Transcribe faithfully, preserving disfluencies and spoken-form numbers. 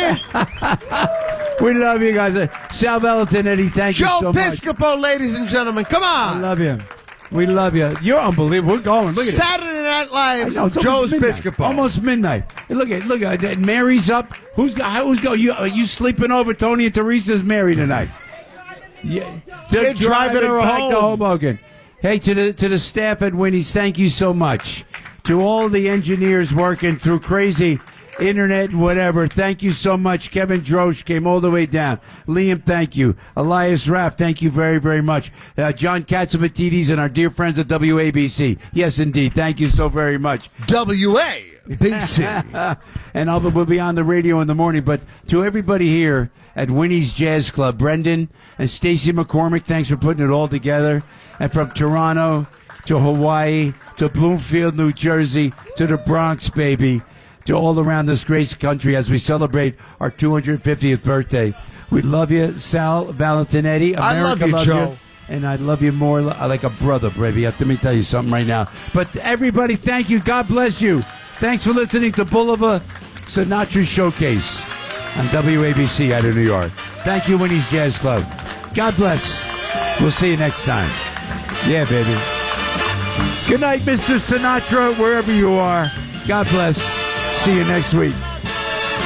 it? We love you guys. Sal Valentinetti, thank you Joe so much. Piscopo, ladies and gentlemen. Come on. I love you. We love you. You're unbelievable. We're going. Look at it. Saturday Night Live. Know, Joe's midnight. Piscopo. Almost midnight. Hey, look at look at Mary's up. Who's got? Who's going? You are you sleeping over? Tony and Teresa's Mary tonight. Yeah, they're driving her back home. to Hoboken. Hey, to the to the staff at Winnie's, thank you so much. To all the engineers working through crazy internet and whatever, thank you so much. Kevin Drosch came all the way down. Liam, thank you. Elias Raff, thank you very, very much. Uh, John Katsimatidis and our dear friends at W A B C. Yes, indeed. Thank you so very much. W A B C. And I'll, we'll be on the radio in the morning. But to everybody here at Winnie's Jazz Club, Brendan and Stacy McCormick, thanks for putting it all together. And from Toronto to Hawaii to Bloomfield, New Jersey to the Bronx, baby, to all around this great country as we celebrate our two hundred fiftieth birthday. We love you, Sal Valentinetti. America I love you, loves Joe. You, and I love you more like a brother, baby. Let me tell you something right now. But everybody, thank you. God bless you. Thanks for listening to Boulevard Sinatra Showcase on W A B C out of New York. Thank you, Winnie's Jazz Club. God bless. We'll see you next time. Yeah, baby. Good night, Mister Sinatra, wherever you are. God bless. See you next week.